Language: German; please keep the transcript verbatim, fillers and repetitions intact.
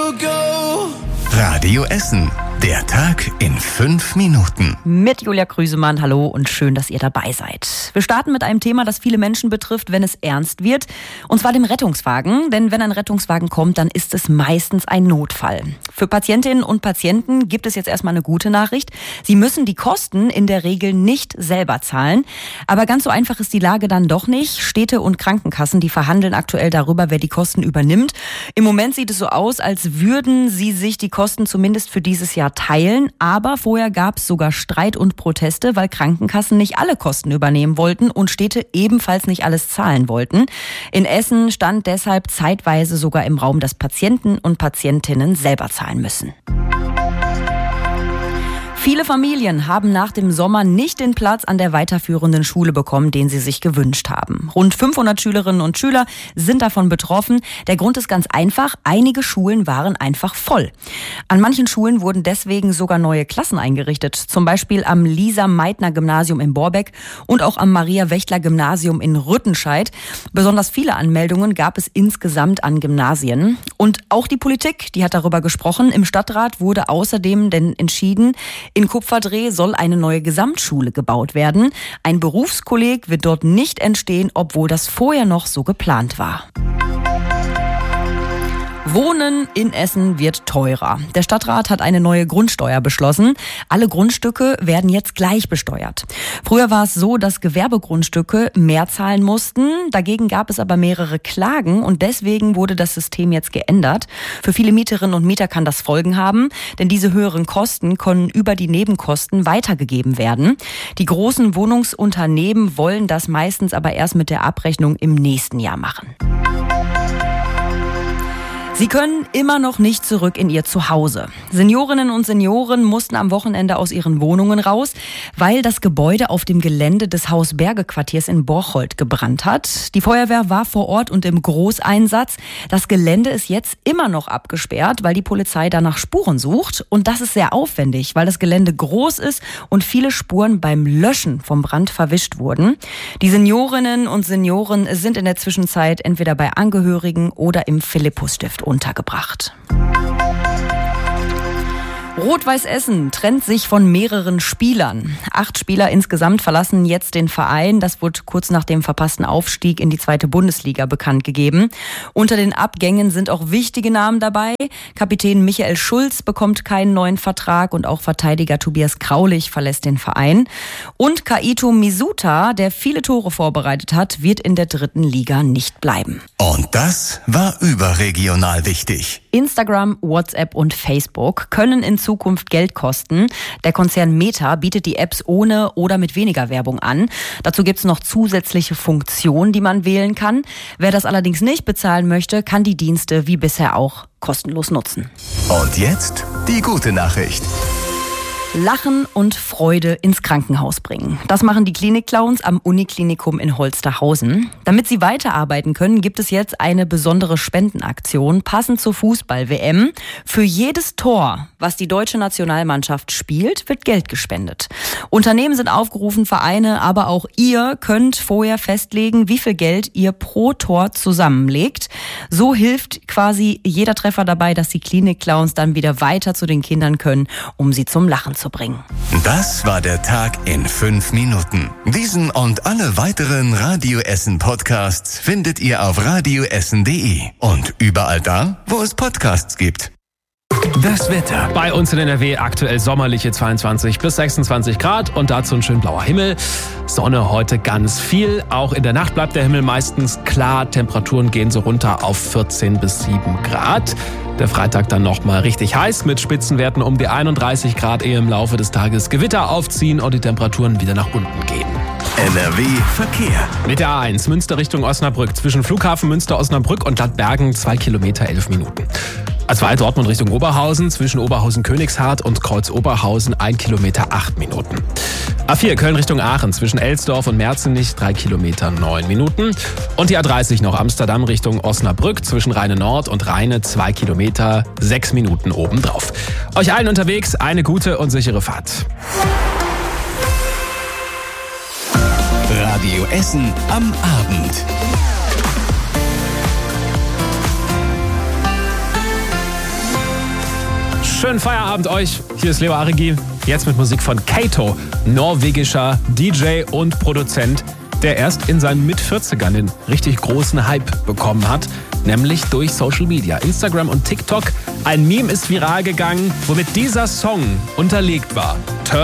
go. Radio Essen. Der Tag in fünf Minuten. Mit Julia Krüsemann, hallo und schön, dass ihr dabei seid. Wir starten mit einem Thema, das viele Menschen betrifft, wenn es ernst wird. Und zwar dem Rettungswagen. Denn wenn ein Rettungswagen kommt, dann ist es meistens ein Notfall. Für Patientinnen und Patienten gibt es jetzt erstmal eine gute Nachricht. Sie müssen die Kosten in der Regel nicht selber zahlen. Aber ganz so einfach ist die Lage dann doch nicht. Städte und Krankenkassen, die verhandeln aktuell darüber, wer die Kosten übernimmt. Im Moment sieht es so aus, als würden sie sich die Kosten zumindest für dieses Jahr teilen, aber vorher gab es sogar Streit und Proteste, weil Krankenkassen nicht alle Kosten übernehmen wollten und Städte ebenfalls nicht alles zahlen wollten. In Essen stand deshalb zeitweise sogar im Raum, dass Patienten und Patientinnen selber zahlen müssen. Viele Familien haben nach dem Sommer nicht den Platz an der weiterführenden Schule bekommen, den sie sich gewünscht haben. Rund fünfhundert Schülerinnen und Schüler sind davon betroffen. Der Grund ist ganz einfach, einige Schulen waren einfach voll. An manchen Schulen wurden deswegen sogar neue Klassen eingerichtet. Zum Beispiel am Lisa-Meitner-Gymnasium in Borbeck und auch am Maria-Wächtler-Gymnasium in Rüttenscheid. Besonders viele Anmeldungen gab es insgesamt an Gymnasien. Und auch die Politik, die hat darüber gesprochen. Im Stadtrat wurde außerdem denn entschieden, in Kupferdreh soll eine neue Gesamtschule gebaut werden. Ein Berufskolleg wird dort nicht entstehen, obwohl das vorher noch so geplant war. Wohnen in Essen wird teurer. Der Stadtrat hat eine neue Grundsteuer beschlossen. Alle Grundstücke werden jetzt gleich besteuert. Früher war es so, dass Gewerbegrundstücke mehr zahlen mussten. Dagegen gab es aber mehrere Klagen und deswegen wurde das System jetzt geändert. Für viele Mieterinnen und Mieter kann das Folgen haben, denn diese höheren Kosten können über die Nebenkosten weitergegeben werden. Die großen Wohnungsunternehmen wollen das meistens aber erst mit der Abrechnung im nächsten Jahr machen. Sie können immer noch nicht zurück in ihr Zuhause. Seniorinnen und Senioren mussten am Wochenende aus ihren Wohnungen raus, weil das Gebäude auf dem Gelände des Haus-Berge-Quartiers in Borchold gebrannt hat. Die Feuerwehr war vor Ort und im Großeinsatz. Das Gelände ist jetzt immer noch abgesperrt, weil die Polizei danach Spuren sucht. Und das ist sehr aufwendig, weil das Gelände groß ist und viele Spuren beim Löschen vom Brand verwischt wurden. Die Seniorinnen und Senioren sind in der Zwischenzeit entweder bei Angehörigen oder im Philippus-Stift untergebracht. Rot-Weiß Essen trennt sich von mehreren Spielern. Acht Spieler insgesamt verlassen jetzt den Verein. Das wurde kurz nach dem verpassten Aufstieg in die zweite Bundesliga bekannt gegeben. Unter den Abgängen sind auch wichtige Namen dabei. Kapitän Michael Schulz bekommt keinen neuen Vertrag und auch Verteidiger Tobias Kraulich verlässt den Verein. Und Kaito Misuta, der viele Tore vorbereitet hat, wird in der dritten Liga nicht bleiben. Und das war überregional wichtig. Instagram, WhatsApp und Facebook können in Zukunft Geld kosten. Der Konzern Meta bietet die Apps ohne oder mit weniger Werbung an. Dazu gibt es noch zusätzliche Funktionen, die man wählen kann. Wer das allerdings nicht bezahlen möchte, kann die Dienste wie bisher auch kostenlos nutzen. Und jetzt die gute Nachricht. Lachen und Freude ins Krankenhaus bringen. Das machen die Klinik-Clowns am Uniklinikum in Holsterhausen. Damit sie weiterarbeiten können, gibt es jetzt eine besondere Spendenaktion, passend zur Fußball-W M. Für jedes Tor, was die deutsche Nationalmannschaft spielt, wird Geld gespendet. Unternehmen sind aufgerufen, Vereine, aber auch ihr könnt vorher festlegen, wie viel Geld ihr pro Tor zusammenlegt. So hilft quasi jeder Treffer dabei, dass die Klinik-Clowns dann wieder weiter zu den Kindern können, um sie zum Lachen zu bringen. Das war der Tag in fünf Minuten. Diesen und alle weiteren Radio Essen Podcasts findet ihr auf radioessen punkt de und überall da, wo es Podcasts gibt. Das Wetter. Bei uns in N R W aktuell sommerliche zweiundzwanzig bis sechsundzwanzig Grad und dazu ein schön blauer Himmel. Sonne heute ganz viel. Auch in der Nacht bleibt der Himmel meistens klar. Temperaturen gehen so runter auf vierzehn bis sieben Grad. Der Freitag dann nochmal richtig heiß mit Spitzenwerten um die einunddreißig Grad, ehe im Laufe des Tages Gewitter aufziehen und die Temperaturen wieder nach unten gehen. N R W Verkehr. Mit der A eins Münster Richtung Osnabrück. Zwischen Flughafen Münster-Osnabrück und Bad Bergen zwei Kilometer, elf Minuten. A zwei Dortmund Richtung Oberhausen, zwischen Oberhausen-Königshardt und Kreuz-Oberhausen ein Kilometer, acht Minuten. A vier Köln Richtung Aachen, zwischen Elsdorf und Merzenich drei Kilometer, neun Minuten. Und die A dreißig noch Amsterdam Richtung Osnabrück, zwischen Rheine Nord und Rheine zwei Kilometer, sechs Minuten obendrauf. Euch allen unterwegs eine gute und sichere Fahrt. Radio Essen am Abend. Schönen Feierabend euch. Hier ist Leo Arigi. Jetzt mit Musik von Kato, norwegischer D J und Produzent, der erst in seinen Mit-vierzigern den richtig großen Hype bekommen hat, nämlich durch Social Media, Instagram und TikTok. Ein Meme ist viral gegangen, womit dieser Song unterlegt war. Turn